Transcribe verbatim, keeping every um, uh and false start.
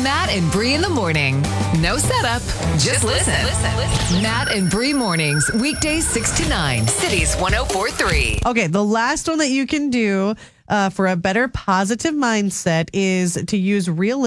Matt and Bree in the morning. No setup, just listen. Listen, listen. Matt and Bree mornings, weekdays six to nine, Cities one oh four point three. Okay, the last one that you can do uh, for a better positive mindset is to use real